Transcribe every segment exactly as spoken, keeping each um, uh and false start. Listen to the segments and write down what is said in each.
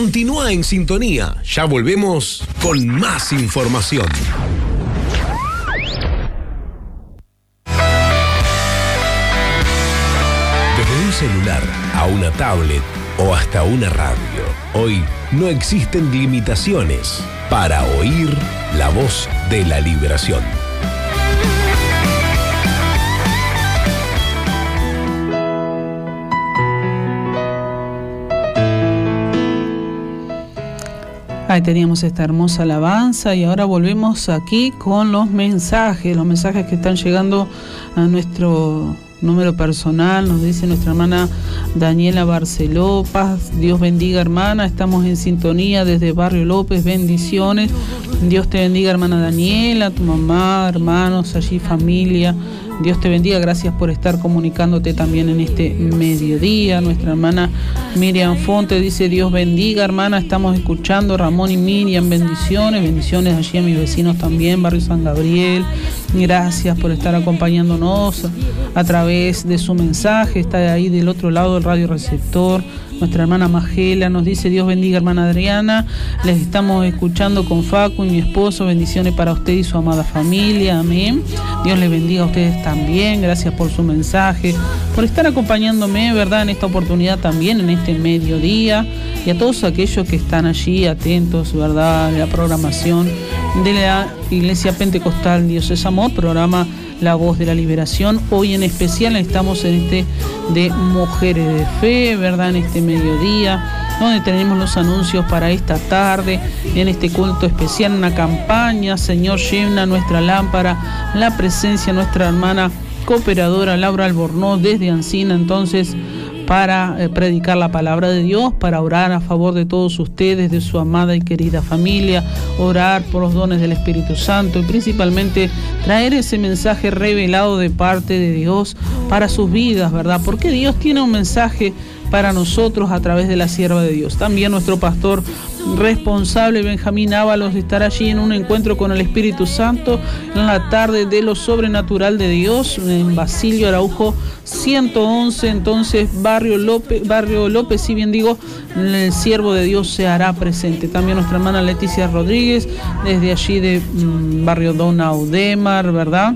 Continúa en sintonía. Ya volvemos con más información. Desde un celular a una tablet o hasta una radio, hoy no existen limitaciones para oír la voz de la liberación. Ahí teníamos esta hermosa alabanza y ahora volvemos aquí con los mensajes, los mensajes que están llegando a nuestro número personal. Nos dice nuestra hermana Daniela Barceló: paz, Dios bendiga hermana, estamos en sintonía desde Barrio López, bendiciones. Dios te bendiga hermana Daniela, tu mamá, hermanos, allí familia. Dios te bendiga, gracias por estar comunicándote también en este mediodía. Nuestra hermana Miriam Fonte dice: Dios bendiga hermana, estamos escuchando. Ramón y Miriam, bendiciones, bendiciones allí a mis vecinos también, Barrio San Gabriel. Gracias por estar acompañándonos a través de su mensaje, está ahí del otro lado del radio receptor. Nuestra hermana Magela nos dice: Dios bendiga hermana Adriana, les estamos escuchando con Facu y mi esposo, bendiciones para usted y su amada familia, amén. Dios les bendiga a ustedes también, gracias por su mensaje, por estar acompañándome, verdad, en esta oportunidad también, en este mediodía, y a todos aquellos que están allí atentos, verdad, a la programación de la Iglesia Pentecostal Dios es Amor, programa La Voz de la Liberación. Hoy en especial estamos en este de Mujeres de Fe, verdad, en este mediodía, donde tenemos los anuncios para esta tarde, en este culto especial, una campaña, Señor, llena nuestra lámpara, la presencia de nuestra hermana cooperadora Laura Albornoz desde Ancina, entonces, para eh, predicar la palabra de Dios, para orar a favor de todos ustedes, de su amada y querida familia, orar por los dones del Espíritu Santo y principalmente traer ese mensaje revelado de parte de Dios para sus vidas, ¿verdad? Porque Dios tiene un mensaje para nosotros a través de la sierva de Dios. También nuestro pastor responsable Benjamín Ábalos estará allí en un encuentro con el Espíritu Santo en la tarde de lo sobrenatural de Dios en Basilio Araujo ciento once, entonces Barrio López, Barrio López, si bien digo, el siervo de Dios se hará presente. También nuestra hermana Leticia Rodríguez desde allí de mmm, Barrio Dona Udemar, ¿verdad?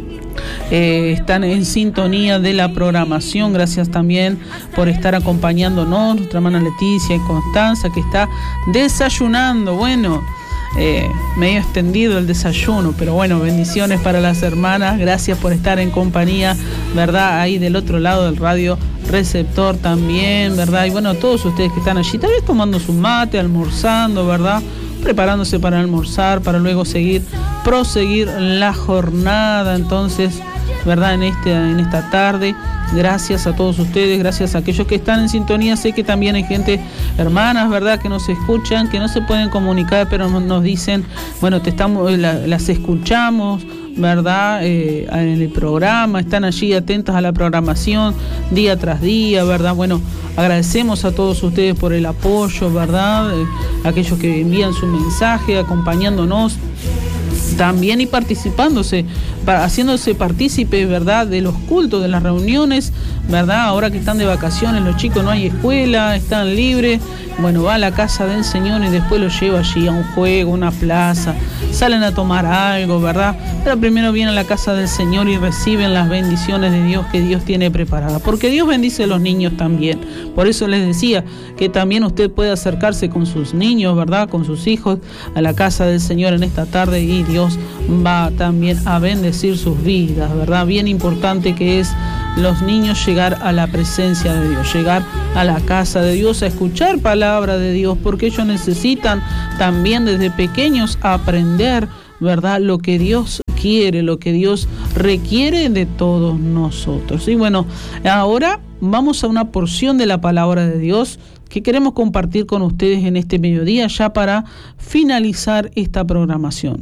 Eh, están en sintonía de la programación. Gracias también por estar acompañándonos, nuestra hermana Leticia y Constanza, que está desayunando. Bueno, eh, medio extendido el desayuno, pero bueno, bendiciones para las hermanas. Gracias por estar en compañía, ¿verdad? Ahí del otro lado del radio receptor también, ¿verdad? Y bueno, todos ustedes que están allí, tal vez tomando su mate, almorzando, ¿verdad? Preparándose para almorzar, para luego seguir, proseguir la jornada, entonces, ¿verdad? En, este, en esta tarde, gracias a todos ustedes, gracias a aquellos que están en sintonía. Sé que también hay gente, hermanas, ¿verdad?, que nos escuchan, que no se pueden comunicar, pero nos dicen, bueno, te estamos, la, las escuchamos, ¿verdad?, eh, en el programa, están allí atentos a la programación día tras día, ¿verdad? Bueno, agradecemos a todos ustedes por el apoyo, ¿verdad? Eh, aquellos que envían su mensaje, acompañándonos también y participándose, para, haciéndose partícipes, ¿verdad?, de los cultos, de las reuniones, ¿verdad? Ahora que están de vacaciones, los chicos no hay escuela, están libres, bueno, va a la casa del Señor y después los lleva allí a un juego, una plaza, salen a tomar algo, ¿verdad? Pero primero vienen a la casa del Señor y reciben las bendiciones de Dios que Dios tiene preparadas, porque Dios bendice a los niños también. Por eso les decía que también usted puede acercarse con sus niños, ¿verdad?, con sus hijos a la casa del Señor en esta tarde, y Dios va también a bendecir sus vidas, ¿verdad? Bien importante que es los niños llegar a la presencia de Dios, llegar a la casa de Dios, a escuchar palabra de Dios, porque ellos necesitan también desde pequeños aprender, ¿verdad?, lo que Dios quiere, lo que Dios requiere de todos nosotros. Y bueno, ahora vamos a una porción de la palabra de Dios que queremos compartir con ustedes en este mediodía, ya para finalizar esta programación.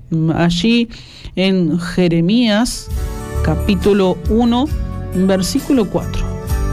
Allí en Jeremías capítulo uno, versículo cuatro.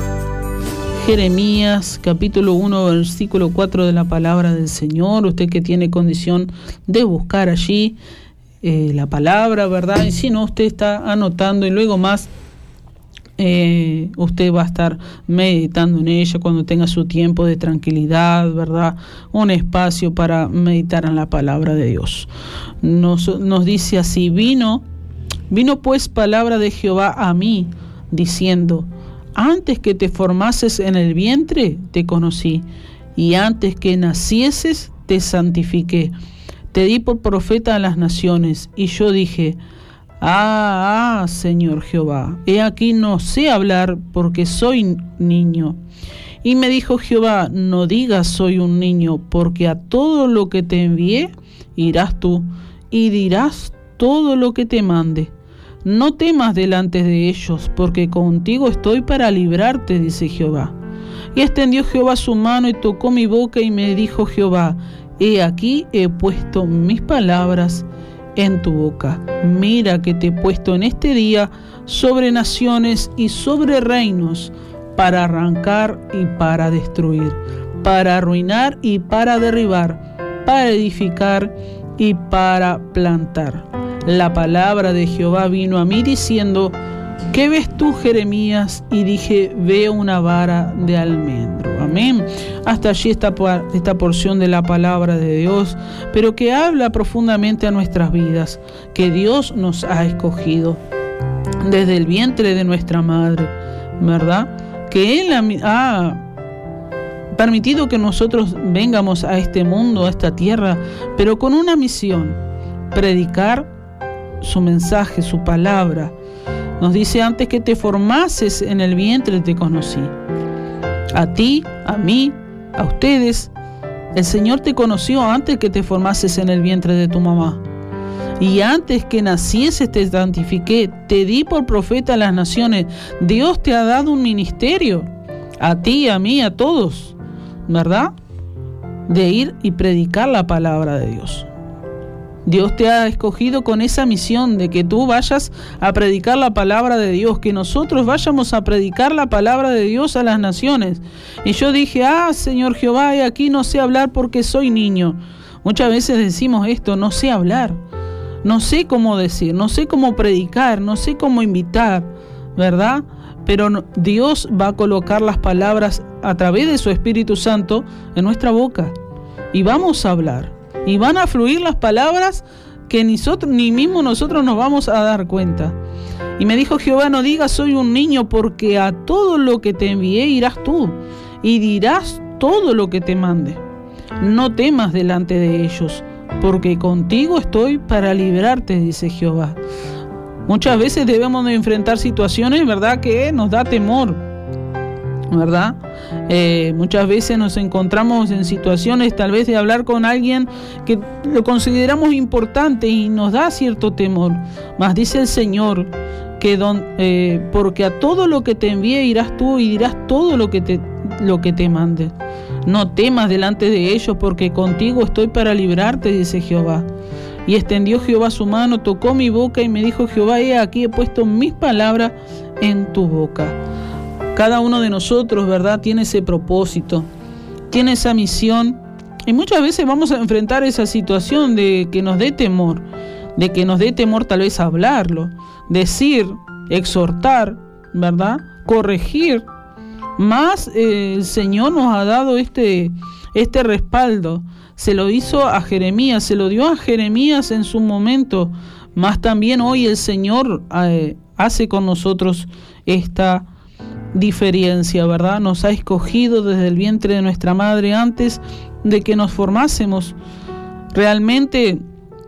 Jeremías capítulo uno, versículo cuatro de la palabra del Señor. Usted que tiene condición de buscar allí eh, la palabra, ¿verdad? Y si no, usted está anotando y luego más Eh, usted va a estar meditando en ella cuando tenga su tiempo de tranquilidad, ¿verdad? Un espacio para meditar en la palabra de Dios. Nos, nos dice así: vino, vino pues palabra de Jehová a mí, diciendo: antes que te formases en el vientre, te conocí, y antes que nacieses, te santifiqué. Te di por profeta a las naciones, y yo dije: Ah, ah, Señor Jehová, he aquí no sé hablar porque soy niño. Y me dijo Jehová: no digas soy un niño, porque a todo lo que te envié irás tú, y dirás todo lo que te mande. No temas delante de ellos, porque contigo estoy para librarte, dice Jehová. Y extendió Jehová su mano y tocó mi boca, y me dijo Jehová: he aquí he puesto mis palabras en tu boca. Mira que te he puesto en este día sobre naciones y sobre reinos, para arrancar y para destruir, para arruinar y para derribar, para edificar y para plantar. La palabra de Jehová vino a mí diciendo: ¿qué ves tú, Jeremías? Y dije: veo una vara de almendro. Amén. Hasta allí esta, esta porción de la palabra de Dios, pero que habla profundamente a nuestras vidas, que Dios nos ha escogido desde el vientre de nuestra madre, ¿verdad? Que Él ha permitido que nosotros vengamos a este mundo, a esta tierra, pero con una misión: predicar su mensaje, su palabra. Nos dice: antes que te formases en el vientre te conocí. A ti, a mí, a ustedes, el Señor te conoció antes que te formases en el vientre de tu mamá. Y antes que nacieses te santifiqué, te di por profeta a las naciones. Dios te ha dado un ministerio, a ti, a mí, a todos, ¿verdad? De ir y predicar la palabra de Dios. Dios te ha escogido con esa misión de que tú vayas a predicar la palabra de Dios, que nosotros vayamos a predicar la palabra de Dios a las naciones. Y yo dije: ah, Señor Jehová, he aquí no sé hablar porque soy niño. Muchas veces decimos esto: no sé hablar, no sé cómo decir, no sé cómo predicar, no sé cómo invitar, ¿verdad? Pero Dios va a colocar las palabras a través de su Espíritu Santo en nuestra boca, y vamos a hablar. Y van a fluir las palabras que ni, nosotros, ni mismo nosotros nos vamos a dar cuenta. Y me dijo Jehová: no digas soy un niño, porque a todo lo que te envié irás tú, y dirás todo lo que te mande. No temas delante de ellos, porque contigo estoy para librarte, dice Jehová. Muchas veces debemos de enfrentar situaciones, ¿verdad?, que nos da temor, ¿verdad? Eh, muchas veces nos encontramos en situaciones tal vez de hablar con alguien que lo consideramos importante y nos da cierto temor. Mas dice el Señor que don, eh, porque a todo lo que te envíe irás tú, y dirás todo lo que te, lo que te mande. No temas delante de ellos, porque contigo estoy para librarte, dice Jehová. Y extendió Jehová su mano, tocó mi boca, y me dijo Jehová: he aquí he puesto mis palabras en tu boca. Cada uno de nosotros, ¿verdad?, tiene ese propósito, tiene esa misión, y muchas veces vamos a enfrentar esa situación de que nos dé temor, de que nos dé temor tal vez hablarlo, decir, exhortar, ¿verdad?, corregir. Más eh, el Señor nos ha dado este, este respaldo. Se lo hizo a Jeremías, se lo dio a Jeremías en su momento, más también hoy el Señor eh, hace con nosotros esta diferencia, ¿verdad? Nos ha escogido desde el vientre de nuestra madre antes de que nos formásemos. Realmente,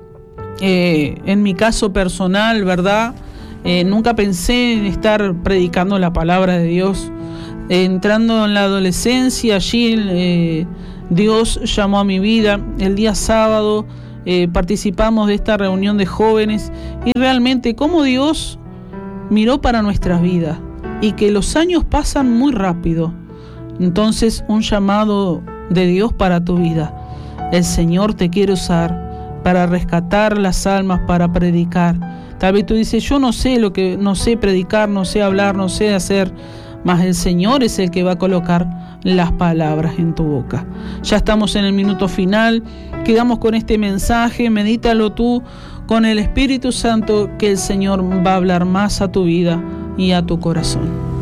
eh, en mi caso personal, ¿verdad?, eh, nunca pensé en estar predicando la palabra de Dios. Eh, entrando en la adolescencia, allí eh, Dios llamó a mi vida. El día sábado eh, participamos de esta reunión de jóvenes, y realmente cómo Dios miró para nuestras vidas, y que los años pasan muy rápido. Entonces, un llamado de Dios para tu vida. El Señor te quiere usar para rescatar las almas, para predicar. Tal vez tú dices: yo no sé lo que, no sé predicar, no sé hablar, no sé hacer. Mas el Señor es el que va a colocar las palabras en tu boca. Ya estamos en el minuto final. Quedamos con este mensaje. Medítalo tú con el Espíritu Santo, que el Señor va a hablar más a tu vida y a tu corazón.